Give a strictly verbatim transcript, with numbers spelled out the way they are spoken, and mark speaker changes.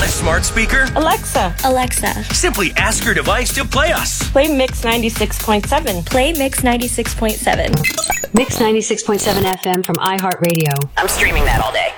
Speaker 1: a smart speaker?
Speaker 2: Alexa.
Speaker 3: Alexa.
Speaker 1: Simply ask your device to play us.
Speaker 2: Play Mix ninety-six point seven.
Speaker 3: Play Mix ninety-six point seven.
Speaker 4: Mix ninety-six point seven F M from iHeartRadio.
Speaker 5: I'm streaming that all day.